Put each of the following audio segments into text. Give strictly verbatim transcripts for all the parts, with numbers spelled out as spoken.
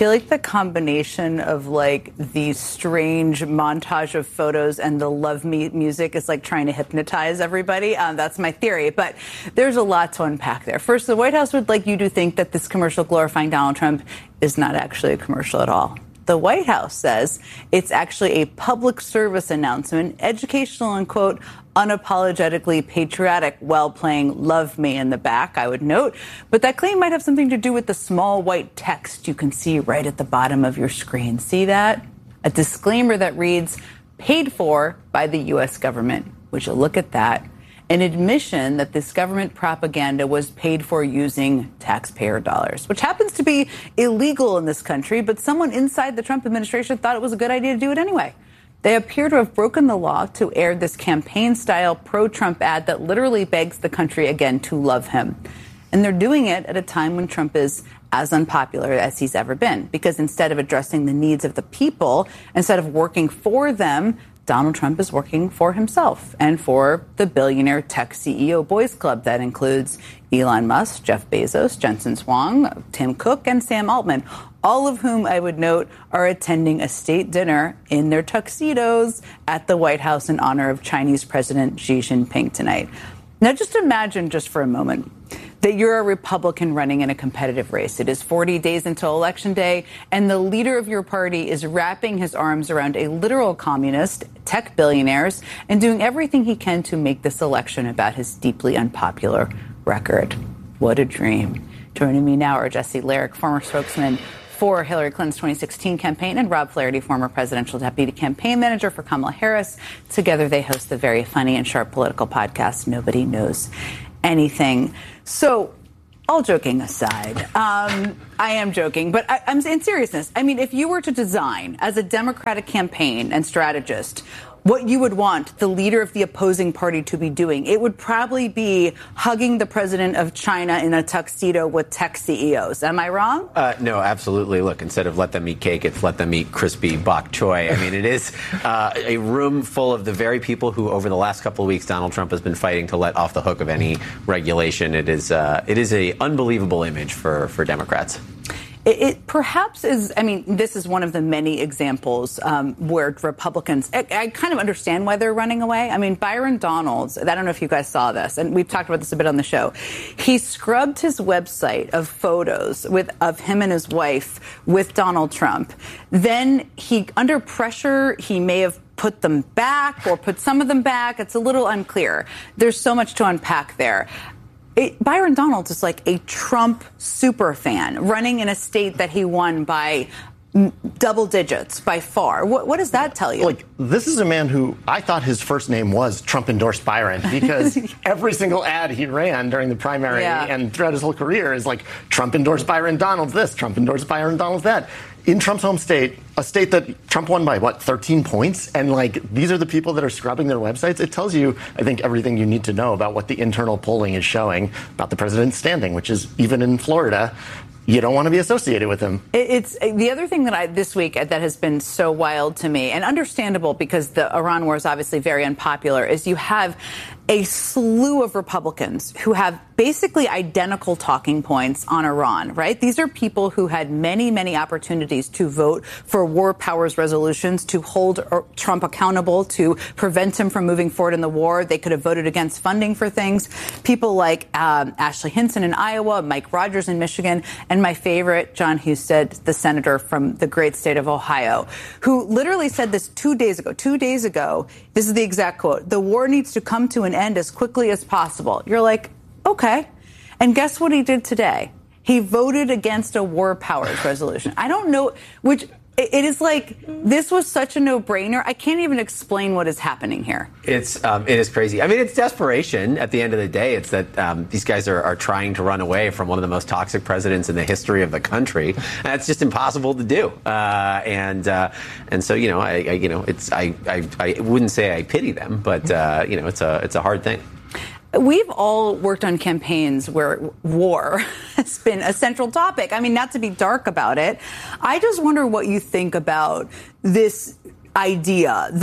feel like the combination of like the strange montage of photos and the Love Me music is like trying to hypnotize everybody. Um, that's my theory. But there's a lot to unpack there. First, the White House would like you to think that this commercial glorifying Donald Trump is not actually a commercial at all. The White House says it's actually a public service announcement, educational and, quote, unapologetically patriotic, while playing Love Me in the back, I would note. But that claim might have something to do with the small white text you can see right at the bottom of your screen. See that? A disclaimer that reads, paid for by the U S government. Would you look at that? An admission that this government propaganda was paid for using taxpayer dollars, which happens to be illegal in this country, but someone inside the Trump administration thought it was a good idea to do it anyway. They appear to have broken the law to air this campaign-style pro-Trump ad that literally begs the country again to love him. And they're doing it at a time when Trump is as unpopular as he's ever been, because instead of addressing the needs of the people, instead of working for them, Donald Trump is working for himself and for the billionaire tech C E O boys club that includes Elon Musk, Jeff Bezos, Jensen Huang, Tim Cook, and Sam Altman, all of whom I would note are attending a state dinner in their tuxedos at the White House in honor of Chinese President Xi Jinping tonight. Now, just imagine just for a moment that you're a Republican running in a competitive race. It is forty days until Election Day, and the leader of your party is wrapping his arms around a literal communist, tech billionaires, and doing everything he can to make this election about his deeply unpopular record. What a dream. Joining me now are Jesse Lyric, former spokesman for Hillary Clinton's twenty sixteen campaign, and Rob Flaherty, former presidential deputy campaign manager for Kamala Harris. Together, they host the very funny and sharp political podcast, Nobody Knows Anything. So, all joking aside, um, I am joking, but I, I'm in seriousness. I mean, if you were to design as a Democratic campaign and strategist what you would want the leader of the opposing party to be doing, it would probably be hugging the president of China in a tuxedo with tech C E Os. Am I wrong? Uh, no, absolutely. Look, instead of let them eat cake, it's let them eat crispy bok choy. I mean, it is uh, a room full of the very people who, over the last couple of weeks, Donald Trump has been fighting to let off the hook of any regulation. It is uh, it is a unbelievable image for, for Democrats. It, it perhaps is, I mean, this is one of the many examples um, where Republicans, I, I kind of understand why they're running away. I mean, Byron Donalds, I don't know if you guys saw this, and we've talked about this a bit on the show. He scrubbed his website of photos with of him and his wife with Donald Trump. Then he, under pressure, he may have put them back or put some of them back. It's a little unclear. There's so much to unpack there. It, Byron Donalds is like a Trump super fan running in a state that he won by double digits by far. What, what does that tell you? Like, this is a man who I thought his first name was Trump endorsed Byron, because every single ad he ran during the primary yeah. and throughout his whole career is like Trump endorsed Byron Donalds this, Trump endorsed Byron Donalds that. In Trump's home state, a state that Trump won by, what, thirteen points? And, like, these are the people that are scrubbing their websites. It tells you, I think, everything you need to know about what the internal polling is showing about the president's standing, which is, even in Florida, you don't want to be associated with him. It's the other thing that I this week that has been so wild to me, and understandable because the Iran war is obviously very unpopular, is you have a slew of Republicans who have basically identical talking points on Iran, right? These are people who had many, many opportunities to vote for war powers resolutions, to hold Trump accountable, to prevent him from moving forward in the war. They could have voted against funding for things. People like um, Ashley Hinson in Iowa, Mike Rogers in Michigan, and my favorite, John Husted, the senator from the great state of Ohio, who literally said this two days ago. Two days ago, this is the exact quote: "The war needs to come to an end as quickly as possible." You're like, okay. And guess what he did today? He voted against a war powers resolution. I don't know, which it is like, this was such a no-brainer. I can't even explain what is happening here. It's um, it is crazy. I mean, it's desperation at the end of the day. It's that um, these guys are, are trying to run away from one of the most toxic presidents in the history of the country. And it's just impossible to do. Uh, and uh, and so, you know, I, I you know, it's I, I I wouldn't say I pity them, but uh, you know, it's a it's a hard thing. We've all worked on campaigns where war has been a central topic. I mean, not to be dark about it. I just wonder what you think about this idea that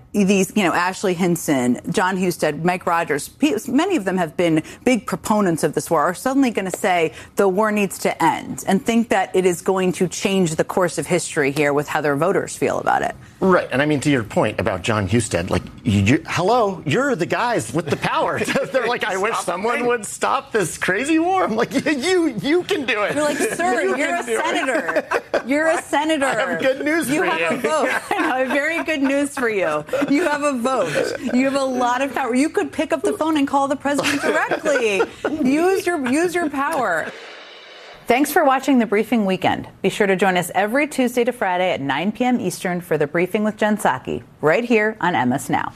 these, you know, Ashley Hinson, John Husted, Mike Rogers, many of them have been big proponents of this war, are suddenly going to say the war needs to end and think that it is going to change the course of history here with how their voters feel about it. Right. And I mean, to your point about John Husted, like, you, you, hello, you're the guys with the power. They're like, I wish someone would stop this crazy war. I'm like, yeah, you you can do it. You're like, sir, you you're a senator. It. You're a senator. I have good news you for you. You have a vote. I have very good news for you. You have a vote. You have a lot of power. You could pick up the phone and call the president directly. Use your use your power. Thanks for watching The Briefing Weekend. Be sure to join us every Tuesday to Friday at nine p.m. Eastern for The Briefing with Jen Psaki, right here on M S Now.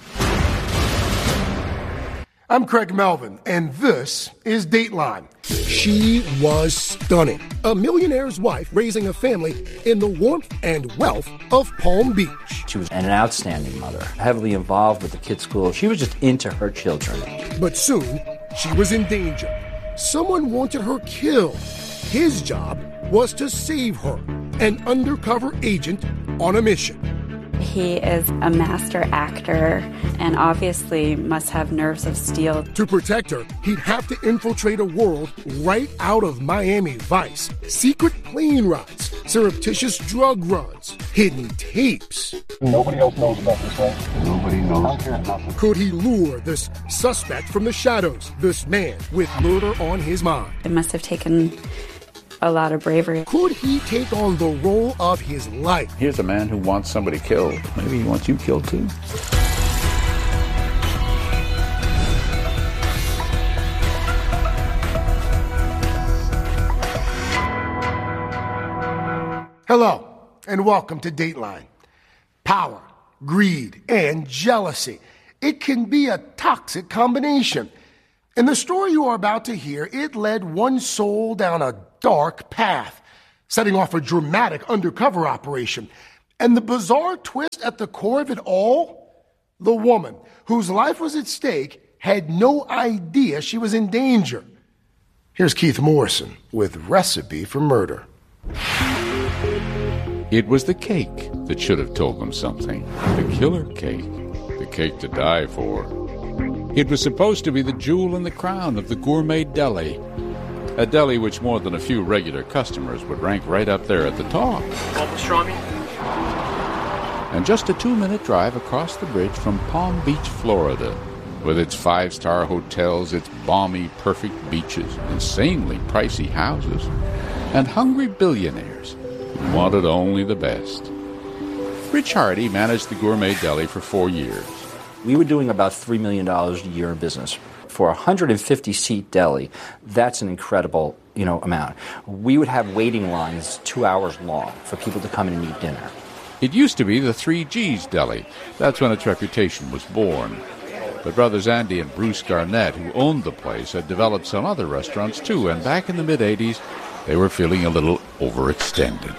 I'm Craig Melvin, and this is Dateline. She was stunning. A millionaire's wife raising a family in the warmth and wealth of Palm Beach. She was an outstanding mother, heavily involved with the kids' school. She was just into her children. But soon, she was in danger. Someone wanted her killed. His job was to save her, an undercover agent on a mission. He is a master actor and obviously must have nerves of steel. To protect her, he'd have to infiltrate a world right out of Miami Vice. Secret plane rides, surreptitious drug runs, hidden tapes. Nobody else knows about this, right? Nobody knows. I don't care nothing. Could he lure this suspect from the shadows, this man with murder on his mind? It must have taken a lot of bravery. Could he take on the role of his life? Here's a man who wants somebody killed. Maybe he wants you killed too. Hello, and welcome to Dateline. Power, greed, and jealousy. It can be a toxic combination. In the story you are about to hear, it led one soul down a dark path, setting off a dramatic undercover operation. And the bizarre twist at the core of it all, the woman whose life was at stake had no idea she was in danger. Here's Keith Morrison with Recipe for Murder. It was the cake that should have told them something. The killer cake. The cake to die for. It was supposed to be the jewel in the crown of the gourmet deli. A deli which more than a few regular customers would rank right up there at the top. Pastrami. And just a two-minute drive across the bridge from Palm Beach, Florida, with its five-star hotels, its balmy, perfect beaches, insanely pricey houses, and hungry billionaires who wanted only the best. Rich Hardy managed the gourmet deli for four years. We were doing about three million dollars a year in business. For a one hundred fifty seat deli, that's an incredible, you know, amount. We would have waiting lines two hours long for people to come in and eat dinner. It used to be the Three G's Deli. That's when its reputation was born. But brothers Andy and Bruce Garnett, who owned the place, had developed some other restaurants too, and back in the mid-eighties, they were feeling a little overextended.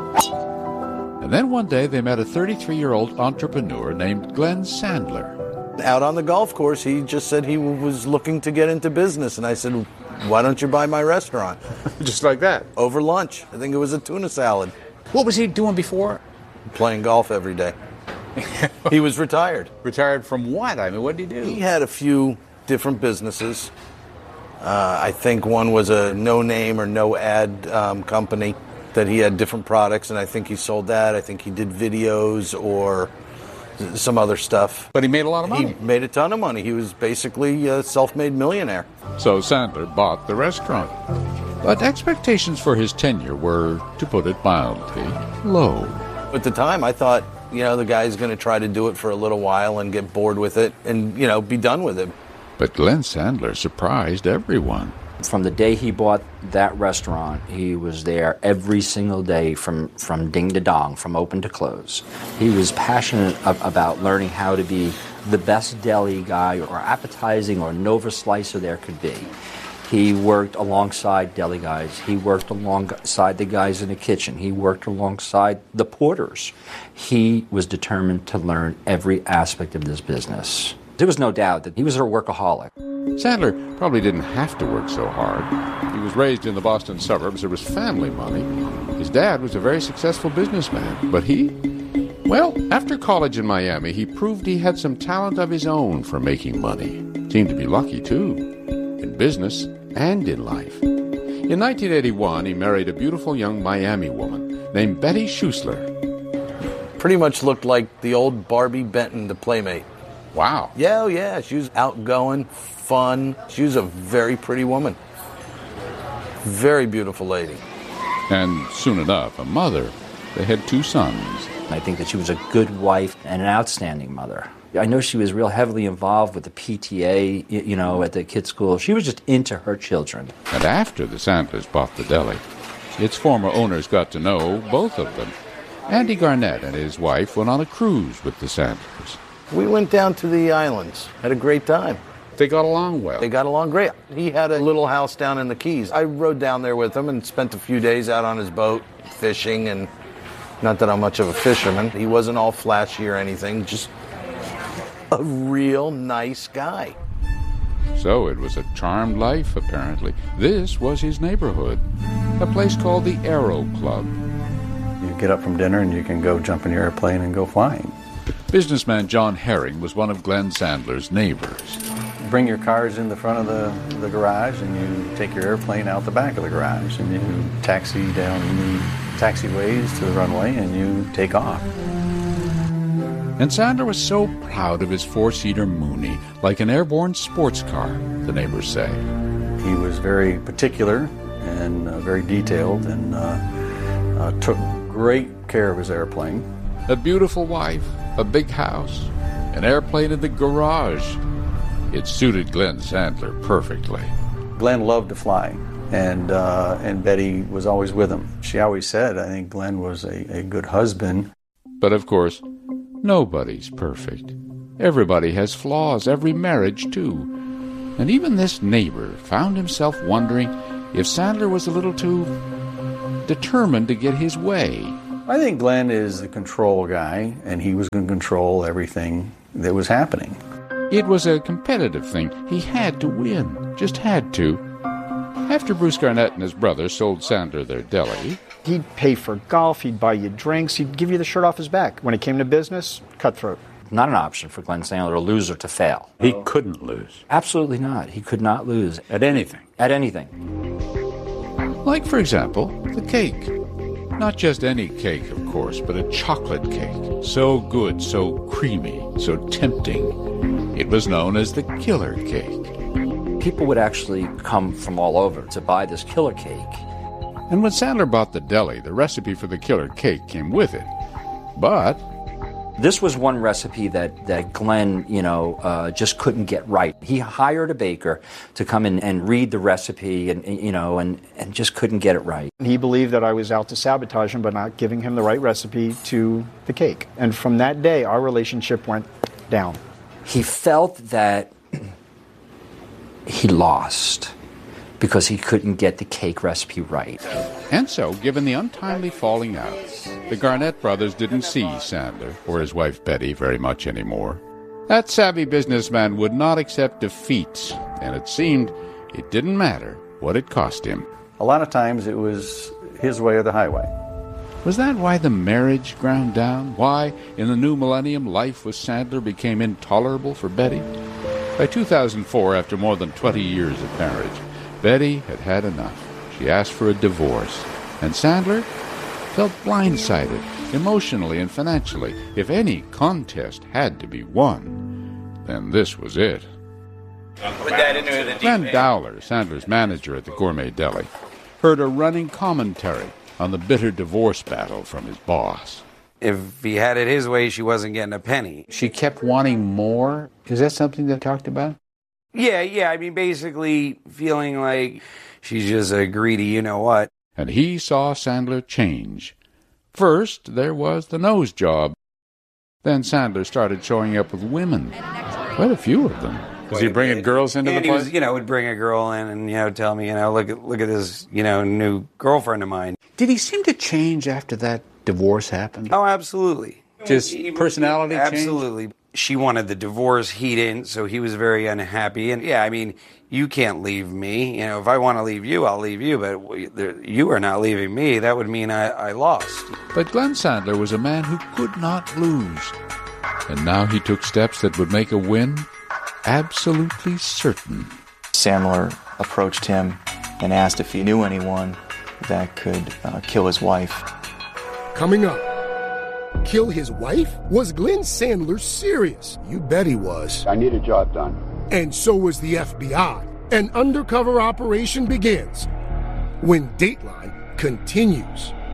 And then one day they met a thirty-three-year-old entrepreneur named Glenn Sandler. Out on the golf course, he just said he was looking to get into business, and I said, why don't you buy my restaurant? Just like that? Over lunch. I think it was a tuna salad. What was he doing before? Playing golf every day. He was retired. Retired from what? I mean, what did he do? He had a few different businesses. Uh, I think one was a no-name or no-ad um, company that he had different products, and I think he sold that. I think he did videos or some other stuff. But he made a lot of money. He made a ton of money. He was basically a self-made millionaire. So Sandler bought the restaurant. But expectations for his tenure were, to put it mildly, low. At the time, I thought, you know, the guy's going to try to do it for a little while and get bored with it and, you know, be done with it. But Glenn Sandler surprised everyone. From the day he bought that restaurant, he was there every single day from, from ding to dong, from open to close. He was passionate ab- about learning how to be the best deli guy or appetizing or Nova slicer there could be. He worked alongside deli guys. He worked alongside the guys in the kitchen. He worked alongside the porters. He was determined to learn every aspect of this business. There was no doubt that he was a workaholic. Sandler probably didn't have to work so hard. He was raised in the Boston suburbs. There was family money. His dad was a very successful businessman, but he Well, after college in Miami, he proved he had some talent of his own for making money. Seemed to be lucky, too, in business and in life. In nineteen eighty-one, he married a beautiful young Miami woman named Betty Schuessler. Pretty much looked like the old Barbie Benton, the Playmate. Wow. Yeah, oh yeah. She was outgoing, fun. She was a very pretty woman. Very beautiful lady. And soon enough, a mother. They had two sons. I think that she was a good wife and an outstanding mother. I know she was real heavily involved with the P T A, you know, at the kids' school. She was just into her children. And after the Sandlers bought the deli, its former owners got to know both of them. Andy Garnett and his wife went on a cruise with the Sandlers. We went down to the islands. Had a great time. They got along well. They got along great. He had a little house down in the Keys. I rode down there with him and spent a few days out on his boat fishing, and not that I'm much of a fisherman. He wasn't all flashy or anything, just a real nice guy. So it was a charmed life, apparently. This was his neighborhood, a place called the Aero Club. You get up from dinner and you can go jump in your airplane and go flying. Businessman John Herring was one of Glenn Sandler's neighbors. You bring your cars in the front of the, the garage, and you take your airplane out the back of the garage, and you taxi down the taxiways to the runway, and you take off. And Sandler was so proud of his four-seater Mooney, like an airborne sports car, the neighbors say. He was very particular and uh, very detailed, and uh, uh, took great care of his airplane. A beautiful wife, a big house, an airplane in the garage. It suited Glenn Sandler perfectly. Glenn loved to fly, and uh, and Betty was always with him. She always said, I think Glenn was a, a good husband. But of course, nobody's perfect. Everybody has flaws, every marriage too. And even this neighbor found himself wondering if Sandler was a little too determined to get his way. I think Glenn is the control guy, and he was going to control everything that was happening. It was a competitive thing. He had to win, just had to. After Bruce Garnett and his brother sold Sandler their deli, he'd pay for golf, he'd buy you drinks, he'd give you the shirt off his back. When it came to business, cutthroat. Not an option for Glenn Sandler, a loser, to fail. He couldn't lose. Absolutely not. He could not lose. At anything. At anything. Like, for example, the cake. Not just any cake, of course, but a chocolate cake. So good, so creamy, so tempting. It was known as the killer cake. People would actually come from all over to buy this killer cake. And when Sandler bought the deli, the recipe for the killer cake came with it. But this was one recipe that, that Glenn, you know, uh, just couldn't get right. He hired a baker to come in and read the recipe, and you know, and, and just couldn't get it right. He believed that I was out to sabotage him by not giving him the right recipe to the cake. And from that day, our relationship went down. He felt that he lost because he couldn't get the cake recipe right. And so, given the untimely falling out, the Garnett brothers didn't see Sandler or his wife Betty very much anymore. That savvy businessman would not accept defeat, and it seemed it didn't matter what it cost him. A lot of times it was his way or the highway. Was that why the marriage ground down? Why, in the new millennium, life with Sandler became intolerable for Betty? By two thousand four, after more than twenty years of marriage, Betty had had enough. She asked for a divorce, and Sandler felt blindsided, emotionally and financially. If any contest had to be won, then this was it. Glenn Dowler, Sandler's manager at the Gourmet Deli, heard a running commentary on the bitter divorce battle from his boss. If he had it his way, she wasn't getting a penny. She kept wanting more? Is that something they talked about? Yeah, yeah, I mean, basically feeling like she's just a greedy you-know-what. And he saw Sandler change. First, there was the nose job. Then Sandler started showing up with women. Quite a few of them. Was he bringing girls into and the he place? Was, you know, would bring a girl in and, you know, tell me, you know, look at look at this, you know, new girlfriend of mine. Did he seem to change after that divorce happened? Oh, absolutely. Just he, personality he, change? Absolutely. she wanted the divorce. He didn't, so he was very unhappy. And yeah, I mean, you can't leave me. You know, if I want to leave you, I'll leave you. But you are not leaving me. That would mean I, I lost. But Glenn Sandler was a man who could not lose. And now he took steps that would make a win absolutely certain. Sandler approached him and asked if he knew anyone that could uh, kill his wife. Coming up, kill his wife? Was Glenn Sandler serious? You bet he was. I need a job done. And so was the F B I. An undercover operation begins when Dateline continues.